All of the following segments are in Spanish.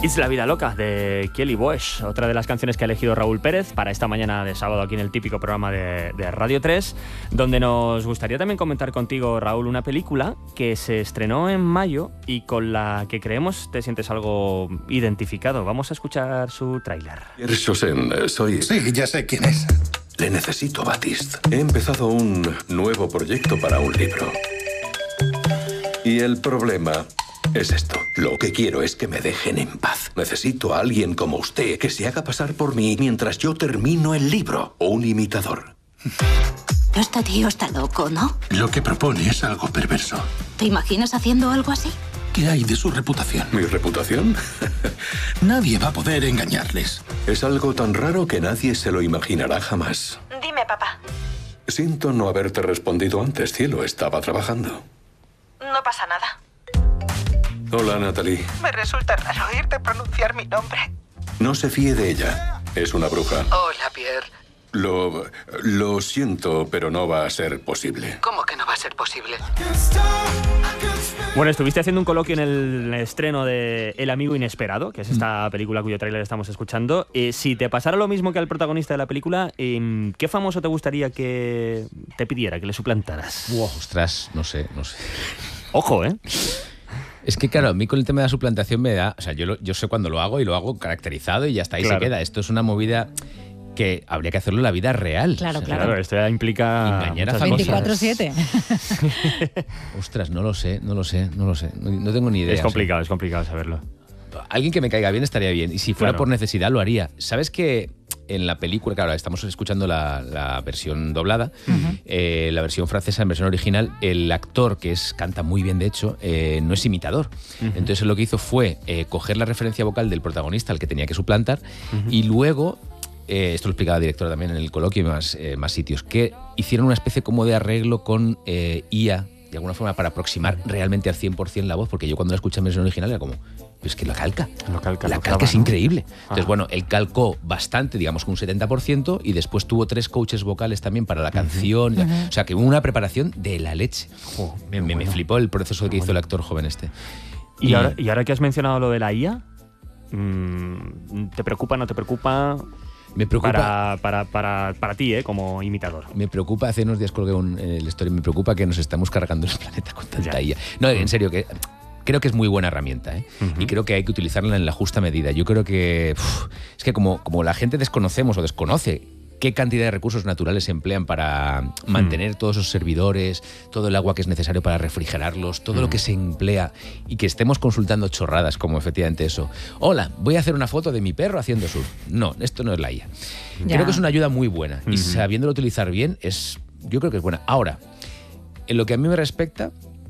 It's la vida loca, de Kelly Bosch, otra de las canciones que ha elegido Raúl Pérez para esta mañana de sábado aquí en el típico programa de Radio 3, donde nos gustaría también comentar contigo, Raúl, una película que se estrenó en mayo y con la que creemos te sientes algo identificado. Vamos a escuchar su tráiler. Shosen, soy... Sí, ya sé quién es. Le necesito, Batiste. He empezado un nuevo proyecto para un libro. Y el problema es esto. Lo que quiero es que me dejen en paz. Necesito a alguien como usted que se haga pasar por mí mientras yo termino el libro. O un imitador. Este tío está loco, ¿no? Lo que propone es algo perverso. ¿Te imaginas haciendo algo así? ¿Qué hay de su reputación? ¿Mi reputación? Nadie va a poder engañarles. Es algo tan raro que nadie se lo imaginará jamás. Dime, papá. Siento no haberte respondido antes, cielo. Estaba trabajando. No pasa nada. Hola, Natalie. Me resulta raro oírte pronunciar mi nombre. No se fíe de ella. Es una bruja. Hola, Pierre. Lo siento, pero no va a ser posible. ¿Cómo que no va a ser posible? Bueno, estuviste haciendo un coloquio en el estreno de El amigo inesperado, que es esta película cuyo tráiler estamos escuchando. Si te pasara lo mismo que al protagonista de la película, ¿qué famoso te gustaría que te pidiera, que le suplantaras? Ostras, no sé. Ojo, ¿eh? Es que, claro, a mí con el tema de la suplantación me da... O sea, yo sé cuándo lo hago y lo hago caracterizado y ya está, ahí Claro. se queda. Esto es una movida que habría que hacerlo en la vida real. Claro, O sea, claro. Claro, esto ya implica Engañar a muchas cosas. 24/7. Ostras, no lo sé. No tengo ni idea. Es complicado saberlo. O sea, alguien que me caiga bien estaría bien. Y si fuera Claro. por necesidad, lo haría. ¿Sabes que en la película, claro, estamos escuchando la versión doblada, la versión francesa, en versión original, el actor, que canta muy bien, de hecho, no es imitador. Entonces lo que hizo fue coger la referencia vocal del protagonista al que tenía que suplantar y luego, esto lo explicaba la directora también en el coloquio y más sitios, que hicieron una especie como de arreglo con IA, de alguna forma, para aproximar realmente al 100% la voz, porque yo cuando la escuché en versión original era como... Es que la calca. Lo La clava, calca es ¿no? increíble. Entonces, bueno, él calcó bastante, digamos que un 70%, y después tuvo 3 coaches vocales también para la canción. O sea, que hubo una preparación de la leche. Jo, Me flipó el proceso que hizo el actor joven este. ¿Y ahora que has mencionado lo de la IA, ¿te preocupa, no te preocupa? Me preocupa... Para ti, como imitador. Me preocupa, hace unos días colgué el story, me preocuca que nos estamos cargando el planeta con tanta IA. No, en serio, que creo que es muy buena herramienta, ¿eh? Y creo que hay que utilizarla en la justa medida. Yo creo que es que como la gente desconocemos o desconoce qué cantidad de recursos naturales se emplean para mantener todos esos servidores, todo el agua que es necesario para refrigerarlos, todo lo que se emplea, y que estemos consultando chorradas como efectivamente eso. Hola, voy a hacer una foto de mi perro haciendo surf. No, esto no es la IA. Ya. Creo que es una ayuda muy buena y sabiéndolo utilizar bien, yo creo que es buena. Ahora, en lo que a mí me respecta,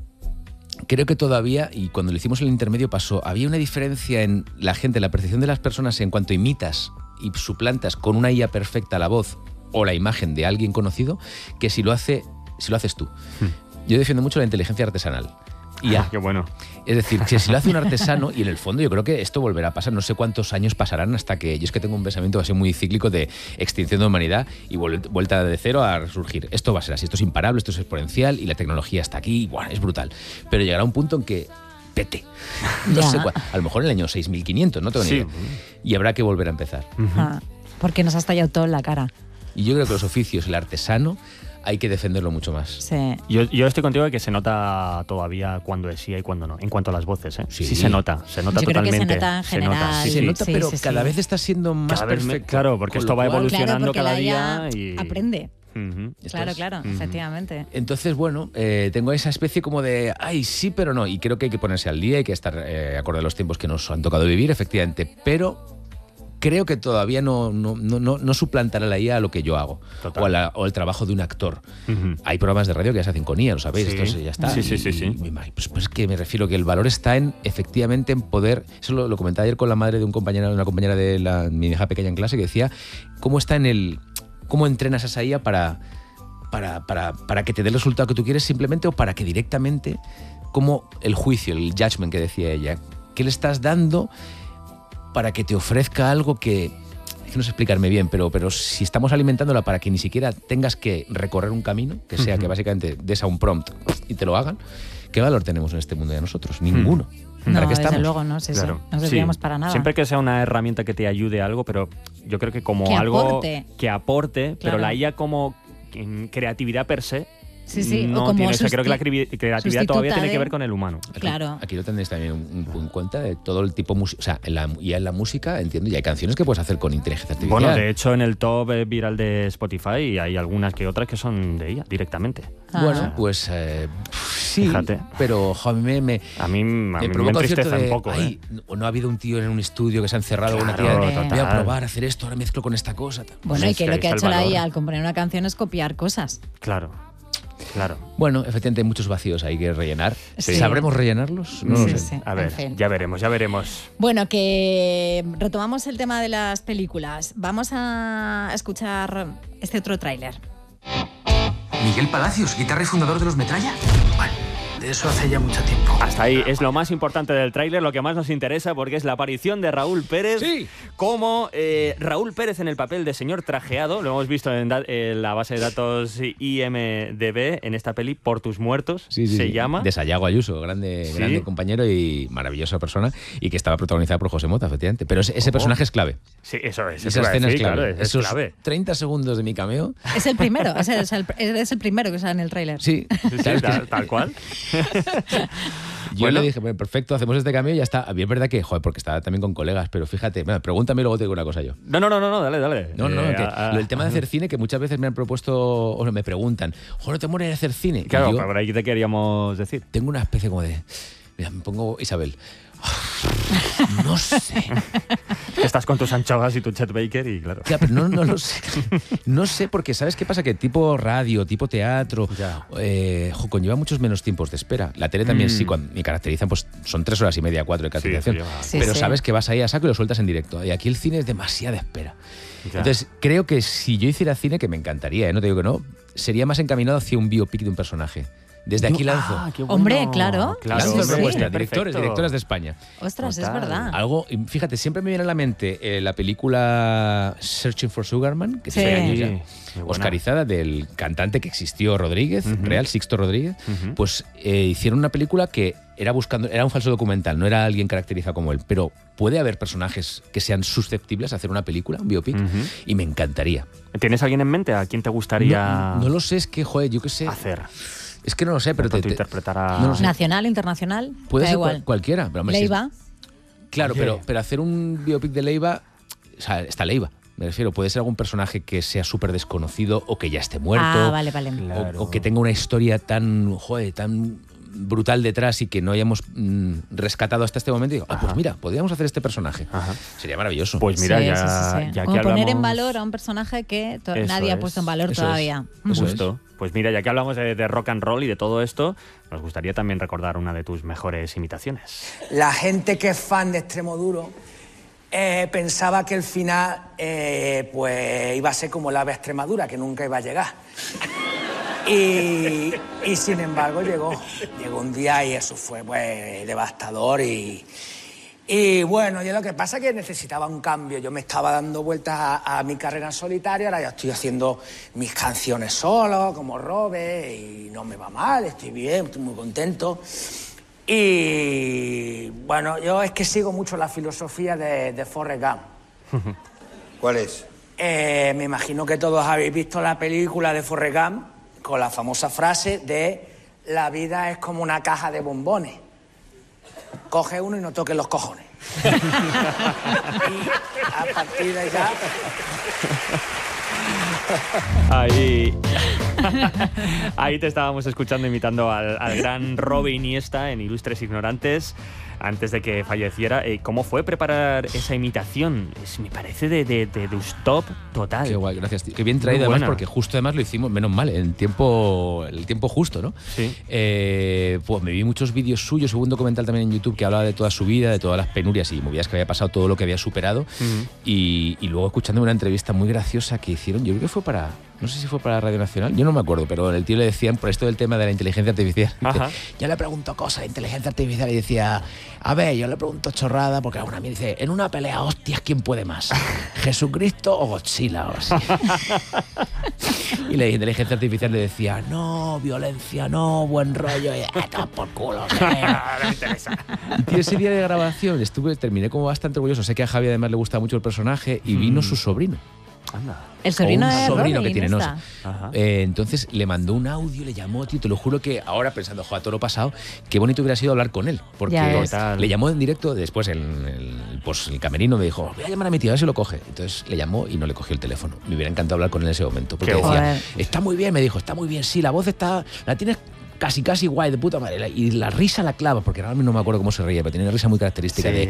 creo que todavía, y cuando lo hicimos en el intermedio pasó, había una diferencia en la gente, la percepción de las personas en cuanto imitas y suplantas con una IA perfecta la voz o la imagen de alguien conocido, que si lo haces tú. Yo defiendo mucho la inteligencia artesanal. Qué bueno. Es decir, que si lo hace un artesano, y en el fondo yo creo que esto volverá a pasar, no sé cuántos años pasarán hasta que... Yo es que tengo un pensamiento así muy cíclico de extinción de humanidad y vuelta de cero a resurgir. Esto va a ser así, esto es imparable, esto es exponencial y la tecnología está aquí y bueno, es brutal. Pero llegará un punto en que pete. No sé cuál. A lo mejor en el año 6500, no tengo ni idea. Y habrá que volver a empezar. Porque nos ha estallado todo en la cara. Y yo creo que los oficios, el artesano, hay que defenderlo mucho más. Sí. Yo estoy contigo de que se nota todavía cuándo es IA y cuándo no, en cuanto a las voces, ¿eh? Sí. Sí se nota Yo creo totalmente. que se nota en general. sí, Se sí. nota, sí, pero sí, sí. cada vez está siendo más Cada vez perfecto. claro, porque Con esto lo va cual- evolucionando porque cada la día IA y... aprende. Esto Claro, es- claro, efectivamente. Entonces, bueno, tengo esa especie como de, ay, sí, pero no. Y creo que hay que ponerse al día, hay que estar acorde a los tiempos que nos han tocado vivir, efectivamente. Pero creo que todavía no suplantará la IA a lo que yo hago. Total. O el trabajo de un actor. Hay programas de radio que ya se hacen con IA, lo sabéis. Sí. Esto ya está. Sí. Pues que me refiero que el valor está efectivamente en poder... Eso lo comentaba ayer con la madre de una compañera de mi hija pequeña en clase, que decía cómo está cómo entrenas a esa IA para que te dé el resultado que tú quieres simplemente, o para que directamente, como el juicio, el judgment que decía ella, ¿qué le estás dando para que te ofrezca algo que... No sé explicarme bien, pero si estamos alimentándola para que ni siquiera tengas que recorrer un camino, que sea que básicamente des a un prompt y te lo hagan, ¿qué valor tenemos en este mundo de nosotros? Ninguno. No, ¿Para qué desde estamos? luego, no, sí, Claro. no servíamos para nada. Siempre que sea una herramienta que te ayude a algo, pero yo creo que como Que algo aporte. que aporte, pero Claro. la IA como creatividad per se, Sí, o no como tiene eso. Creo que la creatividad todavía sustituta tiene que de- ver con el humano. Claro. Aquí lo tendréis también en cuenta de todo el tipo música. O sea, en la música, entiendo, y hay canciones que puedes hacer con inteligencia artificial. Bueno, de hecho, en el top viral de Spotify hay algunas que otras que son de ella directamente. Bueno, pues sí, Fíjate. pero jo, a mí A mí me provoca un entristece cierto un poco. ay, no ha habido un tío en un estudio que se ha encerrado con una Claro, tía. total. Voy a probar a hacer esto, ahora mezclo con esta cosa. tal. Bueno, Pues y es que que lo ahí que ha está hecho el la valor. IA al componer una canción es copiar cosas. Claro. Bueno, efectivamente hay muchos vacíos ahí que rellenar. Sí. ¿Sabremos rellenarlos? No lo Sí, sé. sí. A ver, En fin. ya veremos. Bueno, que retomamos el tema de las películas. Vamos a escuchar este otro tráiler. Miguel Palacios, guitarra y fundador de los Metralla. Bueno, de eso hace ya mucho tiempo. Hasta ahí es lo más importante del tráiler, lo que más nos interesa, porque es la aparición de Raúl Pérez. Sí. Como Raúl Pérez en el papel de señor trajeado, lo hemos visto en la base de datos IMDb, en esta peli, Por tus muertos, Sí, se llama. De Sayago Ayuso, grande compañero y maravillosa persona, y que estaba protagonizada por José Mota, efectivamente. Pero ese personaje es clave. Sí, eso es. Esa eso iba a escena es decir, clave. claro, es Esos clave. 30 segundos de mi cameo. Es el primero, es el primero que sale en el tráiler. Sí, Sí, ¿sabes qué? tal cual. Yo Bueno. le dije, bueno, perfecto, hacemos este cameo y ya está. A mí es verdad que, joder, porque estaba también con colegas, pero fíjate, bueno, pregúntame y luego te digo una cosa yo. No, dale. No, el tema de hacer cine, que muchas veces me han propuesto, o me preguntan, joder, ¿no te mueres de hacer cine? Y Claro, yo por ahí te queríamos decir. tengo una especie como de, mira, me pongo Isabel. No sé. Estás con tus anchoas y tu Chet Baker y claro. Ya, pero no lo sé. No sé, porque ¿sabes qué pasa? Que tipo radio, tipo teatro, Ya. conlleva muchos menos tiempos de espera. La tele también sí, cuando me caracterizan, pues son 3 horas y media, 4 de caracterización. eso lleva- Sí, pero sí. sabes que vas ahí a saco y lo sueltas en directo. Y aquí el cine es demasiada espera. Ya. Entonces, creo que si yo hiciera cine, que me encantaría, no te digo que no, sería más encaminado hacia un biopic de un personaje. Desde aquí lanzo. Ah, qué Hombre, claro. Lanzo sí, la sí. propuesta, Perfecto. directores de España. Ostras, es Total. verdad. Algo, y fíjate, siempre me viene a la mente la película Searching for Sugarman, que Sí. tiene años Sí, ya, muy buena. oscarizada, del cantante que existió Rodríguez, real, Sixto Rodríguez. Ujú. Pues hicieron una película que era un falso documental, no era alguien caracterizado como él, pero puede haber personajes que sean susceptibles a hacer una película, un biopic, Ujú. y me encantaría. ¿Tienes alguien en mente a quién te gustaría No lo sé, es que, joder, yo qué sé. hacer? Es que no lo sé, pero Pero interpretar a... no lo sé. Nacional, internacional, puede da ser igual. cualquiera. Pero, hombre, si es- Leiva, Claro, Oye. pero hacer un biopic de Leiva, o sea, está Leiva, me refiero, puede ser algún personaje que sea súper desconocido o que ya esté muerto. Ah, vale. Claro. O que tenga una historia tan brutal detrás y que no hayamos rescatado hasta este momento. Y digo, pues mira, podríamos hacer este personaje. Ajá. Sería maravilloso. Pues mira, Sí, ya, sí. ya Como que poner en hablamos- valor a un personaje que Eso nadie ha es. puesto en valor Eso todavía. es. Justo. Pues mira, ya que hablamos de rock and roll y de todo esto, nos gustaría también recordar una de tus mejores imitaciones. La gente que es fan de Extremoduro pensaba que el final pues iba a ser como el AVE a Extremadura, que nunca iba a llegar. Y sin embargo llegó un día y eso fue pues devastador y bueno, yo lo que pasa es que necesitaba un cambio. Yo me estaba dando vueltas a mi carrera en solitario, ahora ya estoy haciendo mis canciones solo, como Robe, y no me va mal, estoy bien, estoy muy contento. Y bueno, yo es que sigo mucho la filosofía de Forrest Gump. ¿Cuál es? Me imagino que todos habéis visto la película de Forrest Gump con la famosa frase de la vida es como una caja de bombones. Coge uno y no toques los cojones. Y a partir de ya... Ahí te estábamos escuchando imitando al gran Robe Iniesta en Ilustres Ignorantes antes de que falleciera. ¿Cómo fue preparar esa imitación? Me parece de stop total. Qué guay, gracias, tío. Qué bien traído, Muy además, buena. porque justo además lo hicimos, menos mal, en el tiempo justo, ¿no? Sí. Pues me vi muchos vídeos suyos, hubo un documental también en YouTube que hablaba de toda su vida, de todas las penurias y movidas que había pasado, todo lo que había superado. Y luego escuchándome una entrevista muy graciosa que hicieron, yo creo que fue para, no sé si fue para Radio Nacional, yo no me acuerdo, pero el tío le decían por esto del tema de la inteligencia artificial. Dice, Ajá. yo le pregunto cosas de inteligencia artificial y decía, a ver, yo le pregunto chorrada, porque alguna me dice, en una pelea, hostias, ¿quién puede más? ¿Jesucristo o Godzilla? O así. Y la inteligencia artificial le decía, no, violencia, no, buen rollo, todo por culo. No me interesa. Y tío, ese día de grabación terminé como bastante orgulloso. Sé que a Javi además le gusta mucho el personaje y vino su sobrino. Anda. El sobrino O un de sobrino Robin, que tiene, no sé. esta. Ajá. Entonces le mandó un audio, le llamó, tío, te lo juro que ahora pensando, joder, todo lo pasado, qué bonito hubiera sido hablar con él. Porque Ya ves. Total. le llamó en directo, después el camerino me dijo, voy a llamar a mi tío, a ver si lo coge. Entonces le llamó y no le cogió el teléfono. Me hubiera encantado hablar con él en ese momento. Porque Qué decía, guay. está muy bien, me dijo, está muy bien, sí, la voz la tienes casi guay, de puta madre. Y la risa la clava, porque ahora mismo no me acuerdo cómo se reía, pero tenía una risa muy característica Sí. de...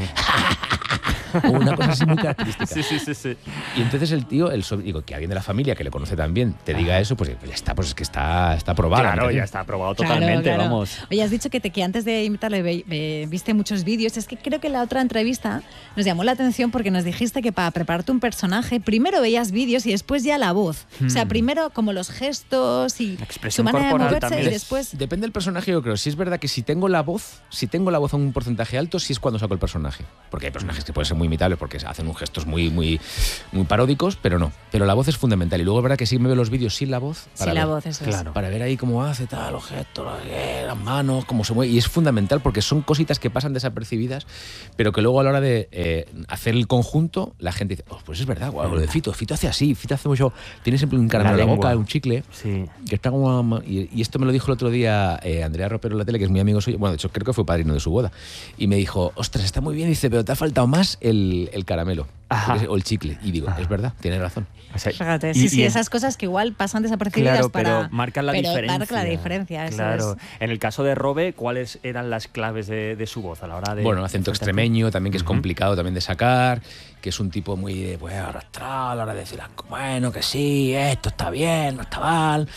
una cosa así muy característica. Sí. Y entonces el tío, digo, que alguien de la familia que le conoce también te diga eso, pues ya está, pues es que está aprobado. Claro, ¿no? ya está aprobado Claro, totalmente, claro. vamos. Oye, has dicho que antes de invitarle viste muchos vídeos. Es que creo que en la otra entrevista nos llamó la atención porque nos dijiste que para prepararte un personaje primero veías vídeos y después ya la voz. O sea, primero como los gestos y La expresión su manera de corporal moverse también. y después... Depende del personaje, yo creo. Si es verdad que si tengo la voz a un porcentaje alto, sí es cuando saco el personaje. Porque hay personajes que pueden ser muy imitables porque hacen unos gestos muy paródicos, pero no. Pero la voz es fundamental. Y luego es verdad que sí me veo los vídeos sin la voz. Sí, la voz, eso Claro. Para ver ahí cómo hace tal, los gestos, las manos, cómo se mueve. Y es fundamental porque son cositas que pasan desapercibidas, pero que luego a la hora de hacer el conjunto, la gente dice, oh, pues es verdad, guau, lo de Fito hace así, Fito hace mucho, tiene siempre un caramelo La en la lengua. boca, un chicle. Sí. Que está como, y esto me lo dijo el otro día Andrea Ropero en la tele, que es muy amigo suyo. Bueno, de hecho, creo que fue padrino de su boda. Y me dijo, ostras, está muy bien. Dice, pero te ha faltado más el caramelo. Ajá. O el chicle. Y digo, es verdad, tienes razón. O sea, Fíjate, y- sí, y en- esas cosas que igual pasan desapercibidas Claro, para... pero marcan la pero diferencia. marca la diferencia, eso Claro. es. En el caso de Robe, ¿cuáles eran las claves de su voz a la hora de...? Bueno, acento extremeño también, que es complicado también de sacar, que es un tipo muy de, pues, arrastrado a la hora de decir, bueno, que sí, esto está bien, no está mal,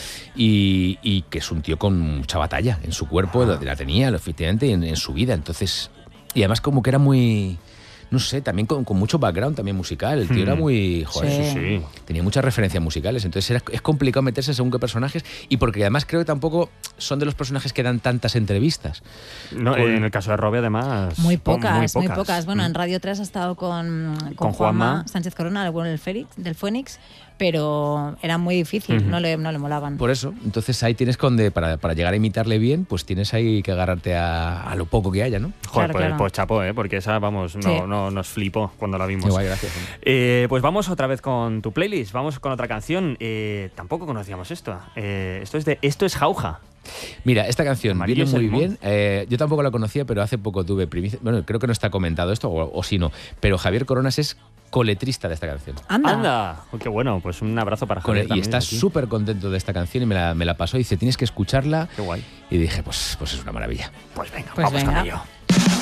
y que es un tío con mucha batalla en su cuerpo, la tenía, efectivamente, y en su vida, entonces, y además como que era muy... No sé, también con mucho background también musical. El tío era muy... Joder, Sí. tenía muchas referencias musicales. Entonces es complicado meterse según qué personajes. Y porque además creo que tampoco son de los personajes que dan tantas entrevistas. No, en el caso de Robe, además... Muy pocas. Bueno, Mm. en Radio 3 ha estado con Con Juanma Juanma. Sánchez Corona, el bueno del Fénix, pero era muy difícil, no le molaban. Por eso, entonces ahí tienes para llegar a imitarle bien, pues tienes ahí que agarrarte a lo poco que haya, ¿no? Joder, Claro, claro. pues chapó, porque esa, vamos, Sí. no nos flipó cuando la vimos. Qué guay, gracias. Pues vamos otra vez con tu playlist, vamos con otra canción. Tampoco conocíamos esto. Esto es Jauja. Mira, esta canción Amarillo viene es muy el bien. Yo tampoco la conocía, pero hace poco tuve primicia. Bueno, creo que no está comentado esto, o si no. Pero Javier Coronas es coletrista de esta canción. Anda. Oh, qué bueno, pues un abrazo para Con Javier y también está aquí. súper contento de esta canción y me la pasó y dice, tienes que escucharla. Qué guay. Y dije, pues es una maravilla. Pues venga, Pues vamos venga. con ello.